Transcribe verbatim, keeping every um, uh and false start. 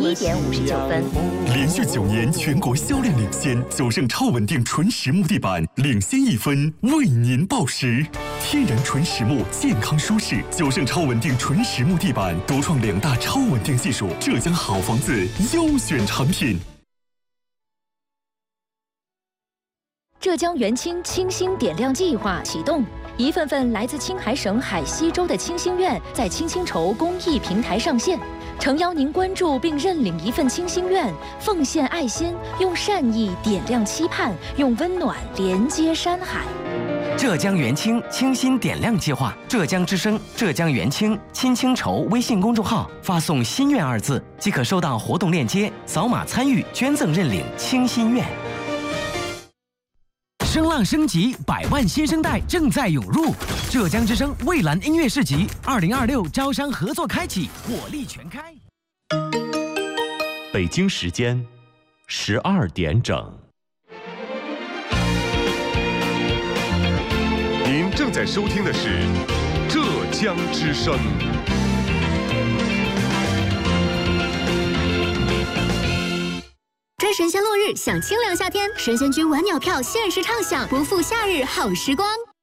一点五十九分。 连续九年全国销量领先，九盛超稳定纯实木地板领先一分，为您报时。天然纯实木，健康舒适。九盛超稳定纯实木地板独创两大超稳定技术，浙江好房子优选产品。 浙江元清清新点亮计划启动，一份份来自青海省海西州的清心愿在青青筹公益平台上线，诚邀您关注并认领一份清心愿，奉献爱心，用善意点亮期盼，用温暖连接山海。 浙江元清清新点亮计划，浙江之声、浙江元清青青筹微信公众号发送“心愿”二字，即可收到活动链接，扫码参与捐赠认领清心愿。声浪升级，百万新生代正在涌入。浙江之声蔚蓝音乐市集二零二六招商合作开启，火力全开。 北京时间十二点整。 您正在收听的是浙江之声。 追神仙落日，享清凉夏天，神仙居晚鸟票限时畅享，不负夏日好时光。